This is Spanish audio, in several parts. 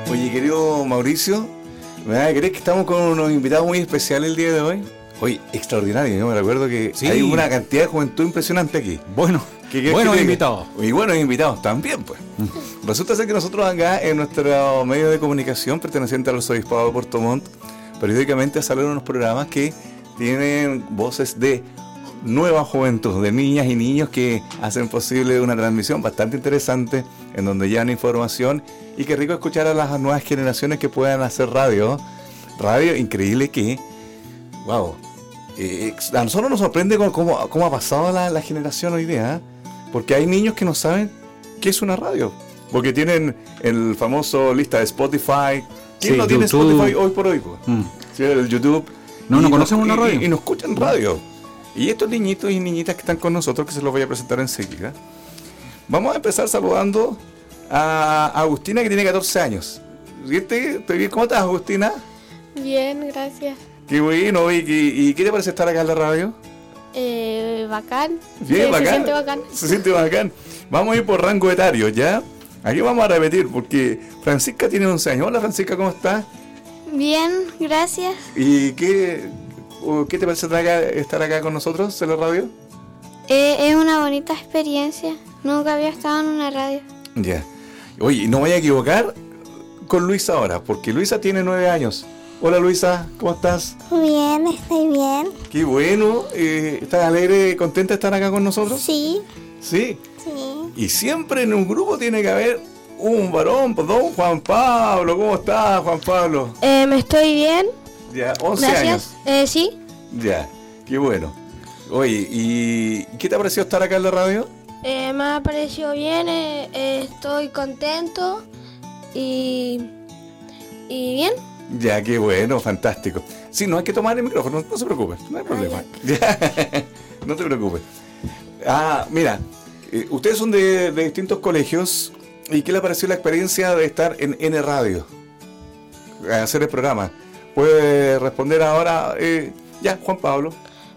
Oye, querido Mauricio, ¿crees que estamos con unos invitados muy especiales el día de hoy? Hoy, extraordinario, yo me recuerdo que sí, hay una cantidad de juventud impresionante aquí. Bueno, buenos invitados. Y buenos invitados también, pues. Resulta ser que nosotros acá, en nuestro medio de comunicación perteneciente al Arzobispado de Puerto Montt, periódicamente salen unos programas que tienen voces de nueva juventud, de niñas y niños que hacen posible una transmisión bastante interesante, en donde llevan información, y qué rico escuchar a las nuevas generaciones que puedan hacer radio. Radio increíble que, wow, a nosotros nos sorprende cómo ha pasado la generación hoy día, ¿eh? Porque hay niños que no saben qué es una radio, porque tienen el famoso lista de Spotify. ¿Quién sí, no tiene YouTube. Spotify hoy por hoy? Sí, el YouTube. No conocen una radio. Y nos escuchan radio. Y estos niñitos y niñitas que están con nosotros, que se los voy a presentar enseguida. Vamos a empezar saludando a Agustina, que tiene 14 años. ¿Cómo estás, Agustina? Bien, gracias. Qué bueno. ¿Y qué te parece estar acá en la radio? Bacán. Bien, Sí, bacán. Se siente bacán. Se siente bacán. Vamos a ir por rango etario, ¿ya? Aquí vamos a repetir, porque Francisca tiene 11 años. Hola, Francisca, ¿cómo estás? Bien, gracias. ¿Y qué te parece estar acá con nosotros en la radio? Es una bonita experiencia. Nunca había estado en una radio. Ya. Oye, no voy a equivocar con Luisa ahora, porque Luisa tiene 9 años. Hola, Luisa, ¿cómo estás? Bien, estoy bien. Qué bueno. ¿Estás alegre, contenta de estar acá con nosotros? Sí. Sí. Sí. Y siempre en un grupo tiene que haber un varón, pues, don Juan Pablo. ¿Cómo estás, Juan Pablo? Me estoy bien. Ya, 11 Gracias. años. Sí. Ya, qué bueno. Oye, ¿y qué te ha parecido estar acá en la radio? Me ha parecido bien. Estoy contento. Y bien. Ya, qué bueno, fantástico. Sí, no hay que tomar el micrófono, no se preocupe, no hay problema. Ya, no te preocupes. Mira, ustedes son de distintos colegios. ¿Y qué le pareció la experiencia de estar en N Radio? A hacer el programa. Puede responder ahora, ya, Juan Pablo.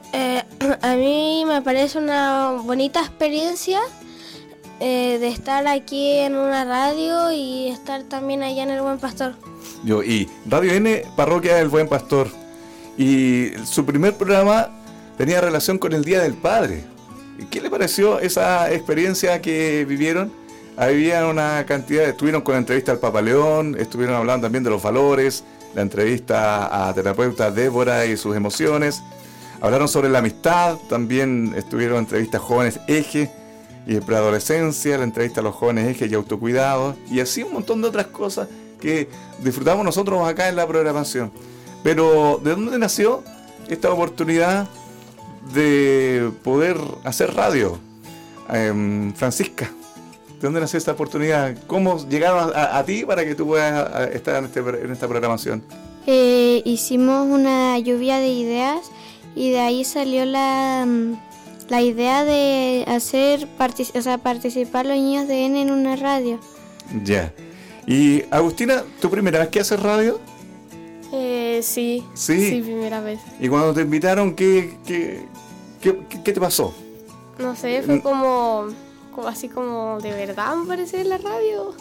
A mí me parece una bonita experiencia de estar aquí en una radio y estar también allá en el Buen Pastor. Y Radio N, Parroquia del Buen Pastor. Y su primer programa tenía relación con el Día del Padre. ¿Qué le pareció esa experiencia que vivieron? Había una cantidad, estuvieron con la entrevista al Papa León, estuvieron hablando también de los valores, la entrevista a terapeuta Débora y sus emociones. Hablaron sobre la amistad, también estuvieron entrevistas jóvenes eje y de preadolescencia, la entrevista a los jóvenes eje y autocuidado, y así un montón de otras cosas que disfrutamos nosotros acá en la programación. Pero, ¿de dónde nació esta oportunidad de poder hacer radio? Francisca, ¿de dónde nació esta oportunidad? ¿Cómo llegaron a ti para que tú puedas estar en esta programación? Hicimos una lluvia de ideas y de ahí salió la idea de participar los niños de N en una radio. Ya. Y Agustina, ¿tu primera vez que haces radio? Sí. Sí. Sí, primera vez. Y cuando te invitaron, ¿qué te pasó? No sé, fue como así como de verdad me parece la radio.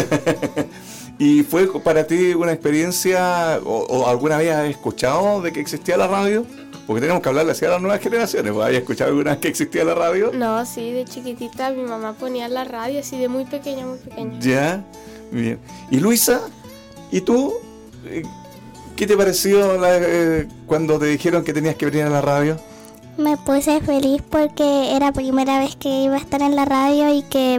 ¿Y fue para ti una experiencia o alguna vez has escuchado de que existía la radio? Porque tenemos que hablarle así a las nuevas generaciones. ¿Has escuchado alguna vez que existía la radio? No, sí, de chiquitita mi mamá ponía la radio así de muy pequeña, muy pequeña. Ya, bien. ¿Y Luisa? ¿Y tú? ¿Qué te pareció cuando te dijeron que tenías que venir a la radio? Me puse feliz porque era la primera vez que iba a estar en la radio y que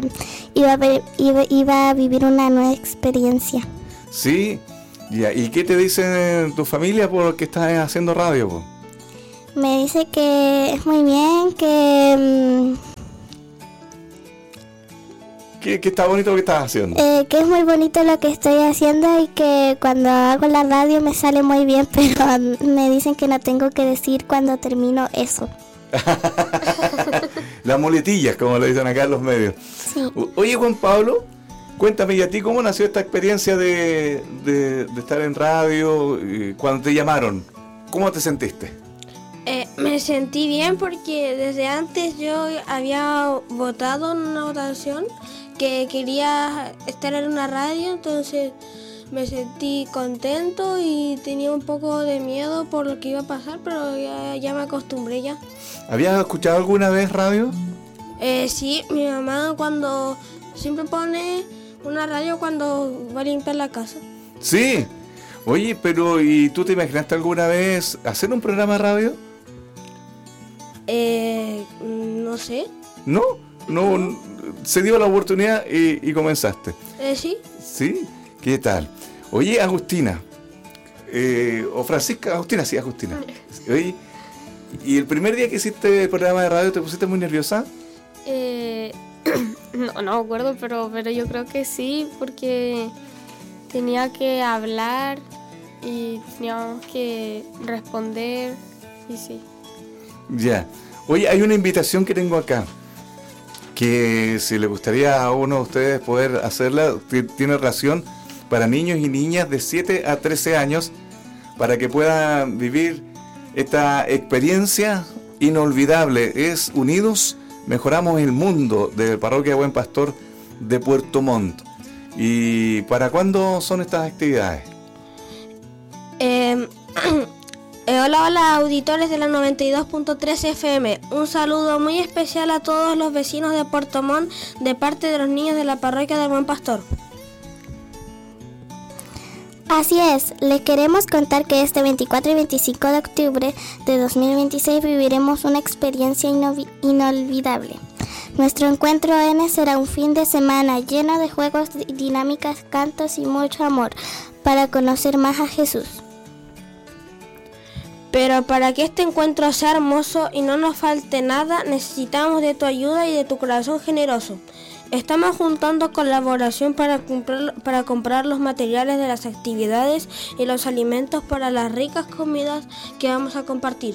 iba a vivir una nueva experiencia. Sí, ya. ¿Y qué te dicen tu familia por que estás haciendo radio, po? Me dice que es muy bien, que está bonito lo que estás haciendo. Que es muy bonito lo que estoy haciendo y que cuando hago la radio me sale muy bien, pero me dicen que no tengo que decir cuando termino eso. Las muletillas, como le dicen acá en los medios. Sí. Oye, Juan Pablo, cuéntame, ¿y a ti cómo nació esta experiencia de estar en radio? Cuando te llamaron, ¿cómo te sentiste? Me sentí bien porque desde antes yo había votado en una votación que quería estar en una radio, entonces me sentí contento y tenía un poco de miedo por lo que iba a pasar, pero ya me acostumbré ya. ¿Habías escuchado alguna vez radio? Sí, mi mamá cuando siempre pone una radio cuando va a limpiar la casa. Sí. Oye, pero ¿y tú te imaginaste alguna vez hacer un programa de radio? No sé. No, se dio la oportunidad y comenzaste. Sí. ¿Sí? ¿Qué tal? Oye, Agustina, o Francisca, Agustina. Oye, ¿y el primer día que hiciste el programa de radio te pusiste muy nerviosa? No me acuerdo, pero yo creo que sí, porque tenía que hablar y teníamos que responder, y sí. Ya. Oye, hay una invitación que tengo acá, que si le gustaría a uno de ustedes poder hacerla, tiene relación para niños y niñas de 7 a 13 años, para que puedan vivir esta experiencia inolvidable. Es Unidos Mejoramos el Mundo, de Parroquia Buen Pastor de Puerto Montt. ¿Y para cuándo son estas actividades? Hola auditores de la 92.3 FM. Un saludo muy especial a todos los vecinos de Puerto Montt de parte de los niños de la Parroquia del Buen Pastor. Así es, les queremos contar que este 24 y 25 de octubre de 2026 viviremos una experiencia inolvidable. Nuestro encuentro N será un fin de semana lleno de juegos, dinámicas, cantos y mucho amor para conocer más a Jesús. Pero para que este encuentro sea hermoso y no nos falte nada, necesitamos de tu ayuda y de tu corazón generoso. Estamos juntando colaboración para comprar los materiales de las actividades y los alimentos para las ricas comidas que vamos a compartir.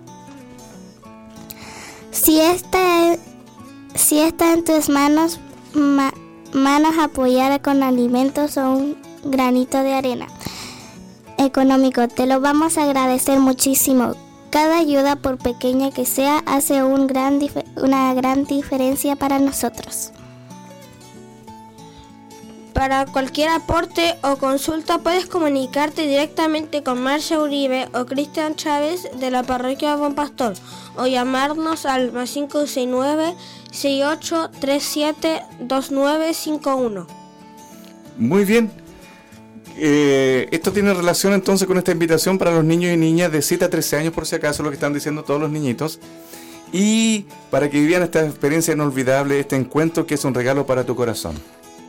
Si está en tus manos apoyar con alimentos o un granito de arena económico, te lo vamos a agradecer muchísimo. Cada ayuda, por pequeña que sea, hace una gran diferencia para nosotros. Para cualquier aporte o consulta puedes comunicarte directamente con Marcia Uribe o Cristian Chávez de la Parroquia de Buen Pastor o llamarnos al +569 6837 2951. Muy bien. Esto tiene relación entonces con esta invitación para los niños y niñas de 7 a 13 años, por si acaso, lo que están diciendo todos los niñitos, y para que vivan esta experiencia inolvidable, este encuentro que es un regalo para tu corazón.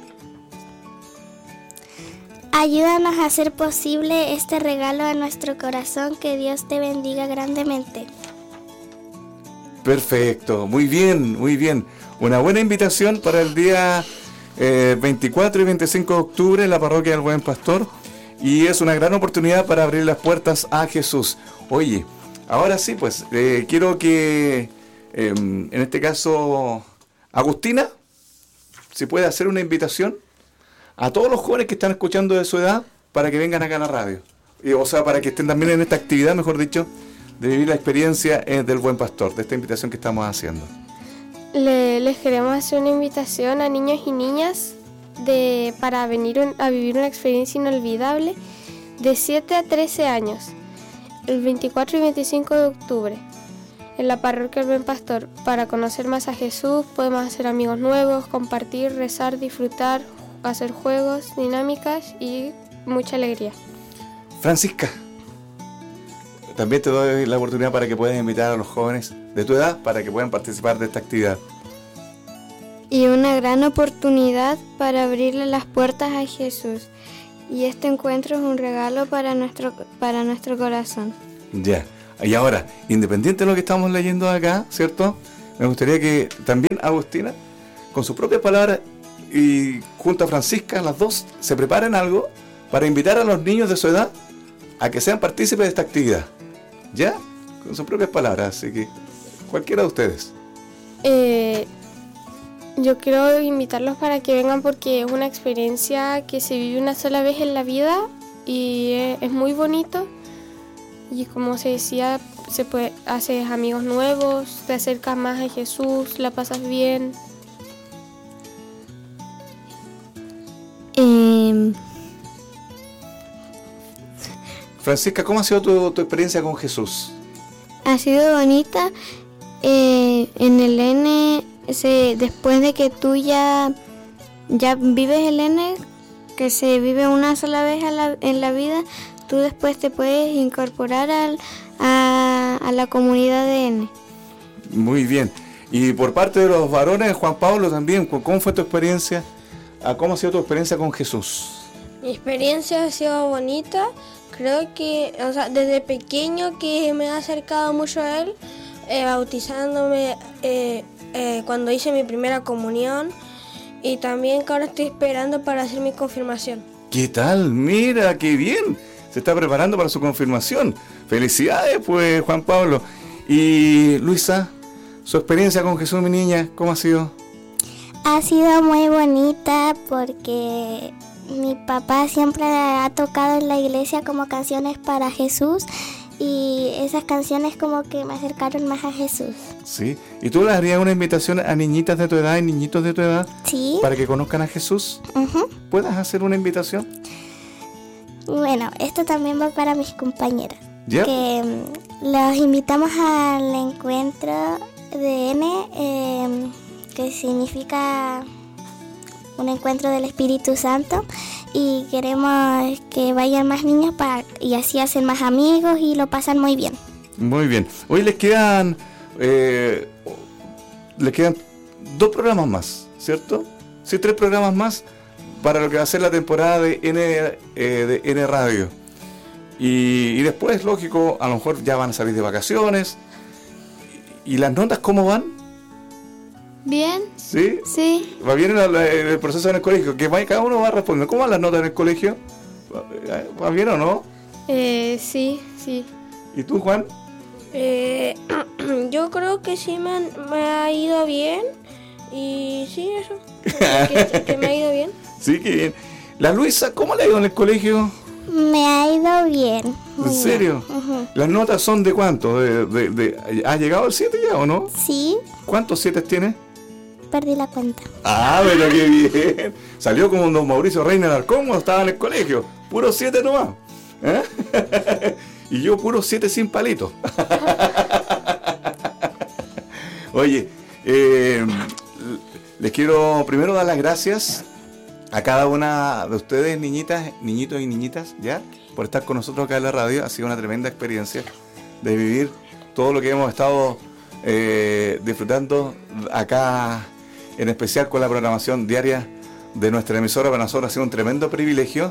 Ayúdanos a hacer posible este regalo a nuestro corazón. Que Dios te bendiga grandemente. Perfecto, muy bien, muy bien. Una buena invitación para el día 24 y 25 de octubre en la Parroquia del Buen Pastor. Y es una gran oportunidad para abrir las puertas a Jesús. Oye, ahora sí, pues, quiero que, en este caso, Agustina, si puede hacer una invitación a todos los jóvenes que están escuchando de su edad para que vengan acá a la radio. O sea, para que estén también en esta actividad, mejor dicho, de vivir la experiencia del Buen Pastor, de esta invitación que estamos haciendo. Les queremos hacer una invitación a niños y niñas para venir a vivir una experiencia inolvidable de 7 a 13 años, el 24 y 25 de octubre, en la Parroquia del Buen Pastor. Para conocer más a Jesús, podemos hacer amigos nuevos, compartir, rezar, disfrutar, hacer juegos, dinámicas y mucha alegría. Francisca, también te doy la oportunidad para que puedas invitar a los jóvenes de tu edad para que puedan participar de esta actividad. Y una gran oportunidad para abrirle las puertas a Jesús. Y este encuentro es un regalo para nuestro corazón. Ya, y ahora, independiente de lo que estamos leyendo acá, ¿cierto? Me gustaría que también Agustina, con sus propias palabras, y junto a Francisca, las dos se preparen algo para invitar a los niños de su edad a que sean partícipes de esta actividad. ¿Ya? Con sus propias palabras, así que cualquiera de ustedes. Yo quiero invitarlos para que vengan porque es una experiencia que se vive una sola vez en la vida y es muy bonito. Y como se decía, haces amigos nuevos, te acercas más a Jesús, la pasas bien. Francisca, ¿cómo ha sido tu experiencia con Jesús? Ha sido bonita. En el N, después de que tú ya vives el N, que se vive una sola vez en la vida, tú después te puedes incorporar a la comunidad de N. Muy bien. Y por parte de los varones, Juan Pablo también, ¿cómo fue tu experiencia? ¿Cómo ha sido tu experiencia con Jesús? Mi experiencia ha sido bonita. Creo que, desde pequeño que me he acercado mucho a Él, bautizándome cuando hice mi primera comunión, y también que ahora estoy esperando para hacer mi confirmación. ¿Qué tal? Mira, qué bien. Se está preparando para su confirmación. Felicidades, pues, Juan Pablo. Y Luisa, su experiencia con Jesús, mi niña, ¿cómo ha sido? Ha sido muy bonita porque mi papá siempre ha tocado en la iglesia como canciones para Jesús, y esas canciones como que me acercaron más a Jesús. Sí. ¿Y tú le harías una invitación a niñitas de tu edad y niñitos de tu edad? Sí. Para que conozcan a Jesús. Uh-huh. ¿Puedes hacer una invitación? Bueno, esto también va para mis compañeras. ¿Ya? Que los invitamos al encuentro de N, que significa un encuentro del Espíritu Santo, y queremos que vayan más niños y así hacen más amigos y lo pasan muy bien. Muy bien. Hoy les quedan 2 programas más, ¿cierto? Sí, 3 programas más para lo que va a ser la temporada de N Radio. Y después, lógico, a lo mejor ya van a salir de vacaciones. ¿Y las notas cómo van? ¿Bien? ¿Sí? Sí. ¿Va bien el proceso en el colegio? Que cada uno va a responder. ¿Cómo van las notas en el colegio? ¿Va bien o no? Sí. ¿Y tú, Juan? Yo creo que sí me ha ido bien. Y sí, eso. Que me ha ido bien. Sí, qué bien. La Luisa, ¿cómo le ha ido en el colegio? Me ha ido bien. ¿En serio? Uh-huh. ¿Las notas son de cuánto? ¿Has llegado al 7 ya o no? Sí. ¿Cuántos 7 tienes? Perdí la cuenta. Ah, pero qué bien. Salió como don Mauricio Reina Alarcón cuando estaba en el colegio. Puro 7 nomás. Y yo puro 7 sin palitos. Oye, les quiero primero dar las gracias a cada una de ustedes, niñitas, niñitos y niñitas, ¿ya? Por estar con nosotros acá en la radio. Ha sido una tremenda experiencia de vivir todo lo que hemos estado disfrutando acá, en especial con la programación diaria de nuestra emisora. Para nosotros ha sido un tremendo privilegio.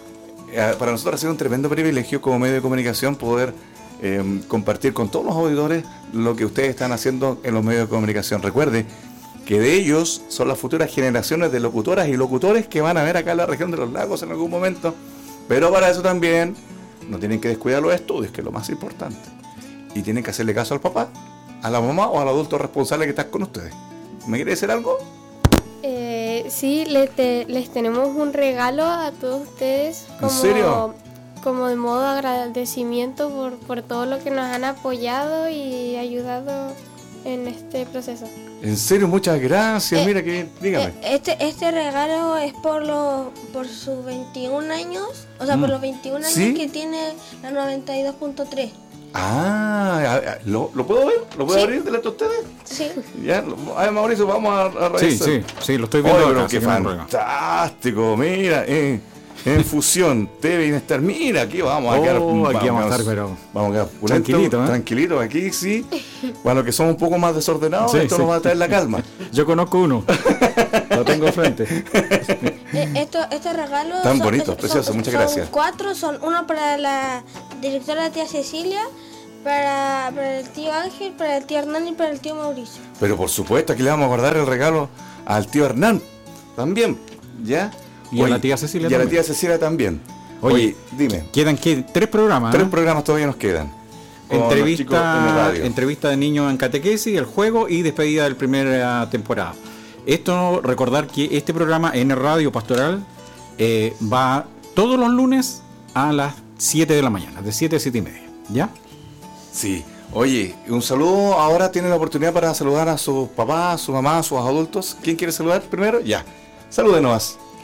Como medio de comunicación poder compartir con todos los auditores lo que ustedes están haciendo en los medios de comunicación. Recuerde que de ellos son las futuras generaciones de locutoras y locutores que van a ver acá en la región de los lagos en algún momento. Pero para eso también no tienen que descuidar los estudios, que es lo más importante. Y tienen que hacerle caso al papá, a la mamá o al adulto responsable que está con ustedes. ¿Me quiere decir algo? Sí, les tenemos un regalo a todos ustedes. ¿En serio? Como de modo agradecimiento por todo lo que nos han apoyado y ayudado en este proceso. En serio, muchas gracias. Mira que bien, dígame. Este regalo es por sus 21 años, por los 21 años ¿Sí? que tiene la 92.3. Ah, ¿lo puedo ver? ¿Lo puedo Sí. abrir delante de ustedes? Sí. Ya, a ver, Mauricio, vamos a revisar. Sí, lo estoy viendo. Oye, acá, pero así qué que no hay problema. fantástico, mira, en fusión, TV Bienestar, mira, aquí vamos a quedar, aquí vamos a estar, pero vamos a quedar tranquilito, tranquilito, aquí sí, para los que somos un poco más desordenados, Sí, esto sí. nos va a traer la calma. yo conozco uno, lo tengo frente. Este regalo Tan bonito, precioso, muchas gracias. Son 4, son uno para la directora tía Cecilia, para el tío Ángel, para el tío Hernán y para el tío Mauricio. Pero por supuesto, aquí le vamos a guardar el regalo al tío Hernán, también, ¿ya? Y a la tía Cecilia Y a la también. tía Cecilia también. Oye, dime. Quedan 3 programas. 3 programas todavía nos quedan. Con los chicos en la radio. Entrevista de niños en catequesis, el juego y despedida del primera temporada. Esto, recordar que este programa N Radio Pastoral va todos los lunes a las 7 de la mañana, de 7 a 7 y media, ¿ya? Sí. Oye, un saludo. Ahora tienen la oportunidad para saludar a sus papás, sus mamás, sus adultos. ¿Quién quiere saludar primero? Ya. Salúdenos.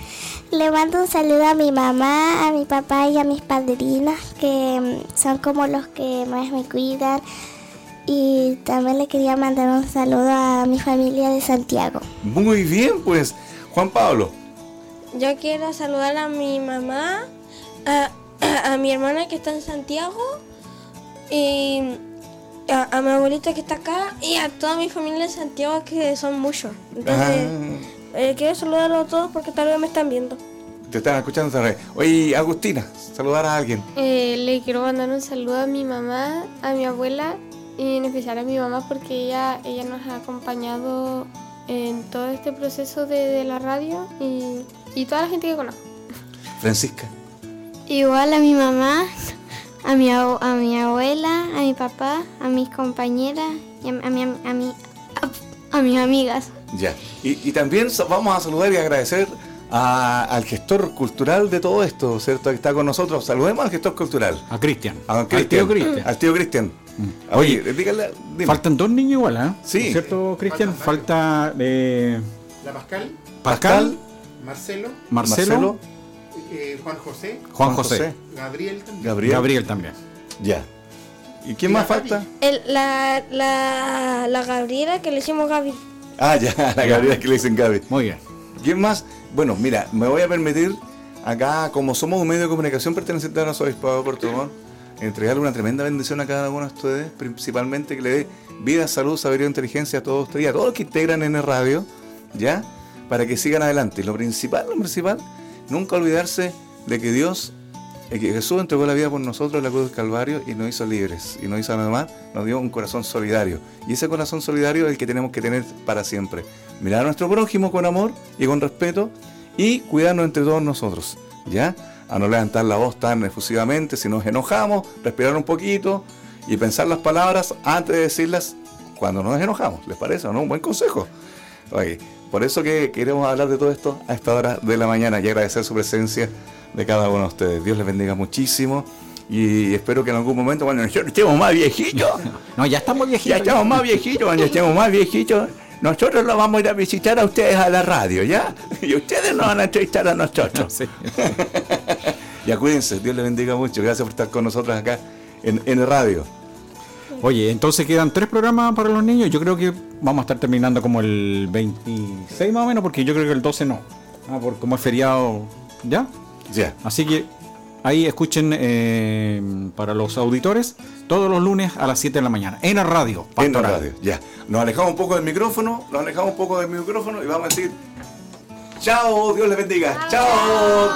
Le mando un saludo a mi mamá, a mi papá y a mis padrinos, que son como los que más me cuidan. Y también le quería mandar un saludo a mi familia de Santiago. Muy bien, pues. Juan Pablo. Yo quiero saludar a mi mamá, a mi hermana que está en Santiago, y a mi abuelita que está acá, y a toda mi familia en Santiago, que son muchos. Entonces, quiero saludarlos a todos porque tal vez me están viendo. Te están escuchando esta vez. Oye, Agustina, saludar a alguien. Le quiero mandar un saludo a mi mamá, a mi abuela y en especial a mi mamá porque ella nos ha acompañado en todo este proceso de la radio y toda la gente que conozco. Francisca. Igual a mi mamá, a mi abuela, a mi papá, a mis compañeras y a mis amigas. Ya. Y también vamos a saludar y agradecer al gestor cultural de todo esto, ¿cierto? Que está con nosotros. Saludemos al gestor cultural. A Cristian. Al tío Cristian. Al tío Cristian. Oye, dígale, dime. faltan 2 niños igual, ¿eh? Sí. ¿Cierto, Cristian? Falta la Pascal, Marcelo, Marcelo, Juan José, Juan José, Gabriel también. Gabriel también. Ya. ¿Y quién más falta? La Gabriela, que le hicimos Gaby. Ah, ya, la Gabriela que le dicen Gaby. Muy bien. ¿Quién más? Bueno, mira, me voy a permitir acá, como somos un medio de comunicación perteneciente a nuestro obispado de Puerto Montt, entregarle una tremenda bendición a cada uno de ustedes, principalmente que le dé vida, salud, sabiduría e inteligencia a todos ustedes y a todos los que integran en el radio, ¿ya? Para que sigan adelante. Y lo principal, nunca olvidarse de que Dios, que Jesús entregó la vida por nosotros en la cruz del Calvario y nos hizo libres. Y nos hizo además, nos dio un corazón solidario. Y ese corazón solidario es el que tenemos que tener para siempre. Mirar a nuestro prójimo con amor y con respeto y cuidarnos entre todos nosotros, ¿ya? A no levantar la voz tan efusivamente. Si nos enojamos, respirar un poquito y pensar las palabras antes de decirlas cuando nos enojamos. ¿Les parece o no? Un buen consejo. Oye, por eso que queremos hablar de todo esto a esta hora de la mañana y agradecer su presencia de cada uno de ustedes. Dios les bendiga muchísimo y espero que en algún momento, cuando nosotros estemos más viejitos, No, ya estamos viejitos. ya estamos más viejitos, cuando estemos más viejitos, nosotros los vamos a ir a visitar a ustedes a la radio, ¿ya? Y ustedes nos van a entrevistar a nosotros. Sí. Ya cuídense, Dios les bendiga mucho. Gracias por estar con nosotros acá en el radio. Oye, entonces quedan 3 programas para los niños. Yo creo que vamos a estar terminando como el 26 más o menos, porque yo creo que el 12 no. Porque como es feriado, ¿ya? Ya. Así que ahí escuchen para los auditores todos los lunes a las 7 de la mañana en la radio. En la Pastoral. radio, ya. Nos alejamos un poco del micrófono y vamos a decir chao, Dios les bendiga. Chao.